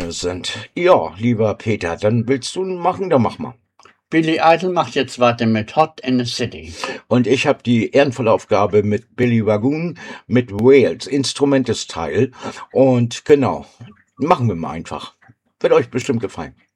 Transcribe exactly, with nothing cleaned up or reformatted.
drinne sind. Ja, lieber Peter, dann willst du machen, dann mach mal. Billy Idol macht jetzt weiter mit Hot in the City. Und ich habe die ehrenvolle Aufgabe mit Billy Wagoon, mit Wales, Instrumentesteil. Und genau, machen wir mal einfach. Wird euch bestimmt gefallen.